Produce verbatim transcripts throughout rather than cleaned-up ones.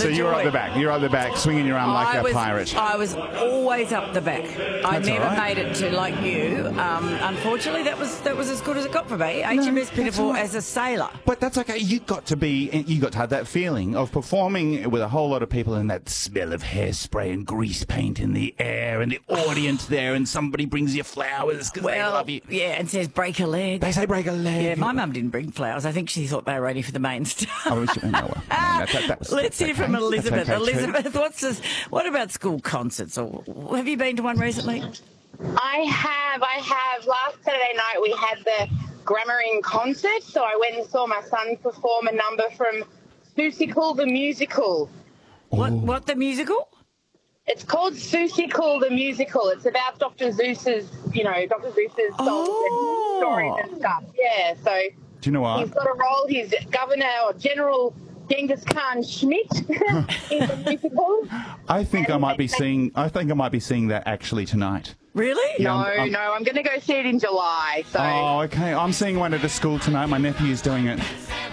So you're up the back. You're up the back, swinging your arm like I a was, pirate. I was always up the back. I That's never all right. made it to like you. Um, unfortunately, that was that was as good as it got for me. H M S that's Pinafore all right. as a sailor. But that's okay. You got to be. You got to have that feeling of performing with a whole lot of people and that smell of hairspray and grease paint in the air and the audience there, and somebody brings you flowers because they Well, love you. yeah, and says break a leg. They say break a leg. Yeah, my mum didn't bring flowers. I think she thought they were ready for the main star. Oh, was she? Oh, well, I mean, that, that, that was, Let's that's hear okay. from Elizabeth. That's okay too. Elizabeth, what's this? What about school concerts? Or have you been to one recently? I have, I have. Last Saturday night we had the Grammering concert, so I went and saw my son perform a number from Seussical the Musical. What? What the musical? It's called Seussical the Musical. It's about Doctor Zeus's, you know, Doctor Zeus's songs Oh. and stories and stuff. Yeah, so Do you know what? he's got a role. He's Governor or General Genghis Khan Schmidt in the musical. I think I And might be they- seeing. I think I might be seeing that actually tonight. Really? Yeah, No, I'm- I'm- no, I'm going to go see it in July. So Oh, okay. I'm seeing one at a school tonight. My nephew's doing it.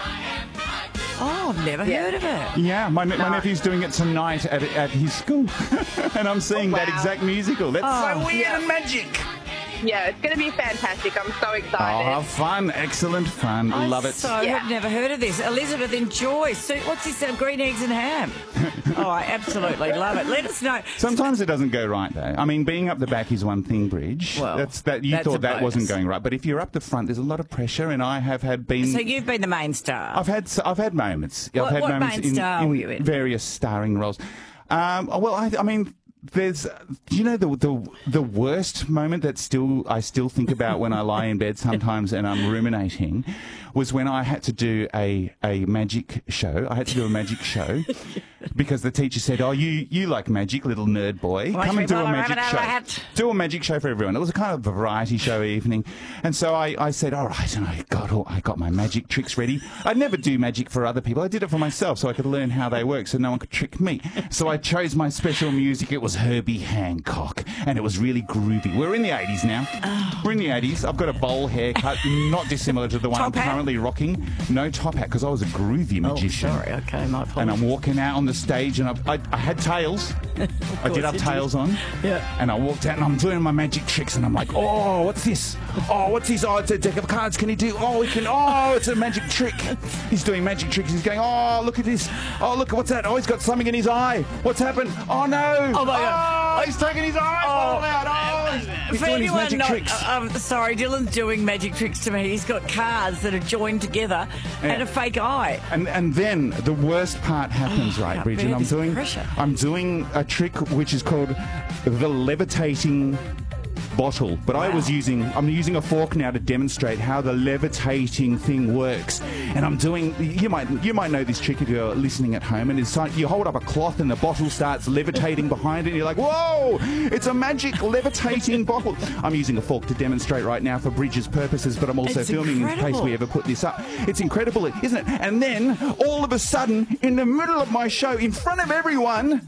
Oh, I've never Yeah. heard of it. Yeah, my, my No. nephew's doing it tonight at, at his school. And I'm seeing Oh, that wow. exact musical. That's Oh. so weird Yeah. and magic. yeah, it's going to be fantastic. I'm so Oh, excited. fun. Excellent fun. I Love it. So Yeah. have never heard of this. Elizabeth, enjoy. So, what's this? Uh, green eggs and ham. Oh, I absolutely love it. Let us know. Sometimes it doesn't go right, though. I mean, being up the back is one thing, Bridge. Well, that's that. You that's a thought that wasn't bonus. going right, but if you're up the front, there's a lot of pressure, and I have had been. So you've been the main star. I've had I've had moments. What- I've had what moments main in, star in were you in? various starring roles. Um, well, I, I mean, there's, do you know the the the worst moment that still I still think about when I lie in bed sometimes and I'm ruminating, was when I had to do a a magic show. I had to do a magic show because the teacher said, "Oh, you you like magic, little nerd boy. Watch Come me and do while a I magic have it out of show. my hat." Do a magic show for everyone." It was a kind of a variety show evening, and so I, I said, "All right," and I got all, I got my magic tricks ready. I never do magic for other people. I did it for myself so I could learn how they work, so no one could trick me. So I chose my special music. It was Herbie Hancock, and it was really groovy. We're in the eighties now. We're in the eighties. I've got a bowl haircut, not dissimilar to the one Top I'm hat? currently rocking. No top hat because I was a groovy Oh, magician. sorry. Okay, my apologies. And I'm walking out on the stage, and I, I, I had tails. I did have you did. tails on. Yeah. And I walked out, and I'm doing my magic tricks, and I'm like, oh, what's this? Oh, what's this? Oh, it's a deck of cards. Can he do? Oh, he can. Oh, it's a magic trick. He's doing magic tricks. He's going, oh, look at this. Oh, look, what's that? Oh, he's got something in his eye. What's happened? Oh, no. Oh, my God. Oh, he's taking his eye all out. Oh, he's For doing his anyone magic not, tricks. uh, um, sorry, Dylan's doing magic tricks to me. He's got cards that are joined together Yeah. and a fake eye. And and then the worst part happens, right, can't Bridget? bear I'm this doing pressure. I'm doing a trick which is called the levitating bottle, but I was using I'm using a fork now to demonstrate how the levitating thing works. And I'm doing you might you might know this trick if you're listening at home, and it's like you hold up a cloth and the bottle starts levitating behind it, and you're like, whoa, it's a magic levitating bottle. I'm using a fork to demonstrate right now for Bridget's purposes, but I'm also It's filming in incredible. case we ever put this up. It's incredible, isn't it? And then all of a sudden, in the middle of my show, in front of everyone,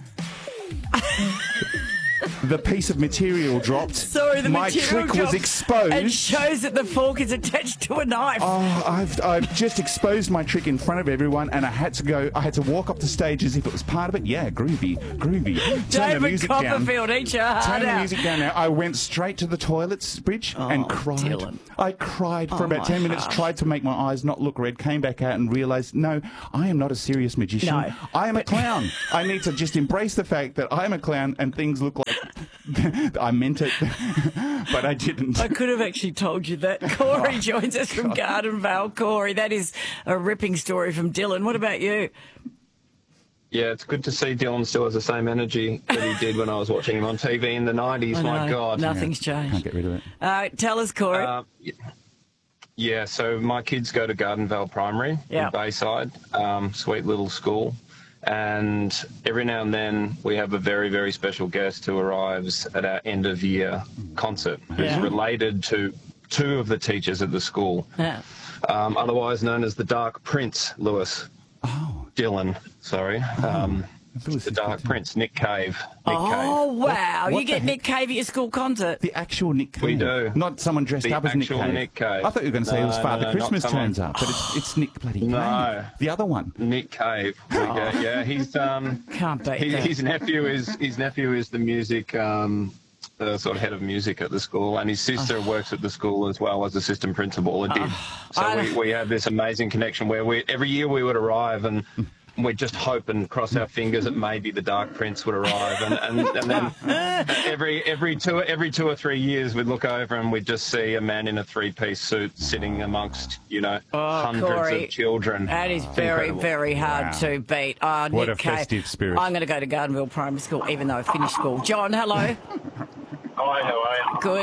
the piece of material dropped. Sorry, the my material trick was dropped exposed. and shows that the fork is attached to a knife. Oh, I've, I've just exposed my trick in front of everyone, and I had to go. I had to walk up the stage as if it was part of it. Yeah, groovy, groovy. Turn the David music down. Copperfield, eat your heart Turn the out. music down now. I went straight to the toilets, Bridge, and Oh, cried. Dylan. I cried for Oh, about my ten minutes, heart. tried to make my eyes not look red, came back out and realised, no, I am not a serious magician. No. I am a clown. I need to just embrace the fact that I am a clown and things look like I meant it, but I didn't. I could have actually told you that. Corey joins us from Garden Vale. Corey, that is a ripping story from Dylan. What about you? Yeah, it's good to see Dylan still has the same energy that he did when I was watching him on T V in the nineties. I My know, God. Nothing's Can't changed. get rid of it. Uh, tell us, Corey. Uh, y- yeah, so my kids go to Garden Vale Primary Yeah. in Bayside, um, sweet little school. And every now and then we have a very, very special guest who arrives at our end of year concert who's Yeah. related to two of the teachers at the school, yeah. um, otherwise known as the Dark Prince, Lewis. Oh, Dylan, sorry. Um, The Dark Prince, Nick Cave. Nick Oh, Cave. wow. What- what you get the Nick Cave at your school concert. The actual Nick Cave. We do. Not someone dressed The up as Nick actual Cave. Nick Cave. I thought you were going to say it was No, Father no, no, not Christmas someone- turns up, but it's, it's Nick bloody Cave. No. The other one. Nick Cave. We go, yeah, he's um, Can't beat he, that. his nephew is his nephew is the music um, the sort of head of music at the school, and his sister works at the school as well as assistant principal. Or did. So I- we, we have this amazing connection where we every year we would arrive and. We'd just hope and cross our fingers that maybe the Dark Prince would arrive, and, and, and then every every two every two or three years we'd look over and we'd just see a man in a three-piece suit sitting amongst you know Oh, hundreds Corey, of children. That is very, Incredible. very hard Wow. to beat. Oh, What Nick a Cave. festive spirit. I'm going to go to Gardenville Primary School, even though I finished school. John, hello. Hi, how are you? Good.